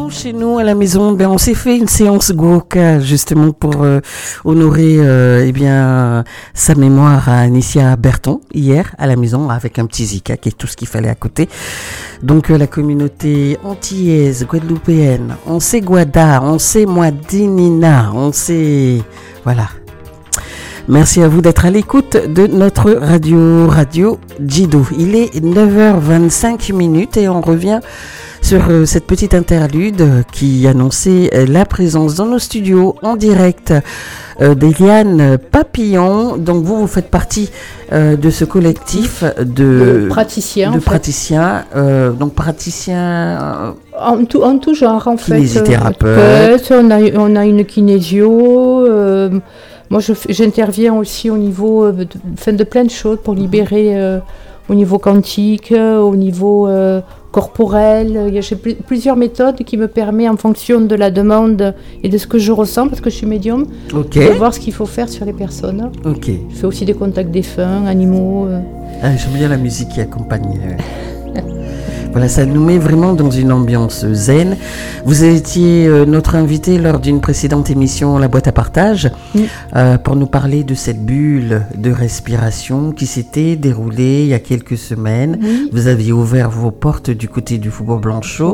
nous, chez nous, à la maison, on s'est fait une séance Gouroka, justement, pour honorer sa mémoire à Anicia Berton, hier, à la maison, avec un petit Zika, qui est tout ce qu'il fallait à côté. Donc, la communauté antillaise, guadeloupéenne, on sait Guada, on sait Moadinina, on sait... Voilà. Merci à vous d'être à l'écoute de notre Radio Djido. Il est 9h25 et on revient sur cette petite interlude qui annonçait la présence dans nos studios en direct d'Eliane Papillon. Donc vous faites partie de ce collectif de praticiens. Donc praticiens... En tout genre en fait. Kinésithérapeute. On a une kinésio. Moi, j'interviens aussi au niveau de plein de choses pour libérer au niveau quantique, au niveau corporel. J'ai plusieurs méthodes qui me permettent, en fonction de la demande et de ce que je ressens, parce que je suis médium, de voir ce qu'il faut faire sur les personnes. Je fais aussi des contacts défunts, animaux. J'aime bien la musique qui accompagne. Voilà, ça nous met vraiment dans une ambiance zen. Vous étiez notre invité lors d'une précédente émission La Boîte à Partage pour nous parler de cette bulle de respiration qui s'était déroulée il y a quelques semaines. Vous aviez ouvert vos portes du côté du Faubourg Blanchot